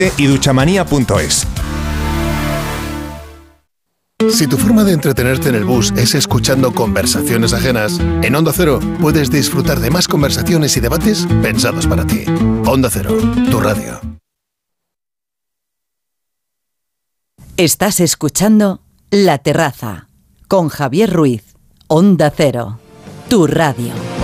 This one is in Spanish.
y duchamanía.es. Si tu forma de entretenerte en el bus es escuchando conversaciones ajenas, en Onda Cero puedes disfrutar de más conversaciones y debates pensados para ti. Onda Cero, tu radio. Estás escuchando La Terraza con Javier Ruiz. Onda Cero, tu radio.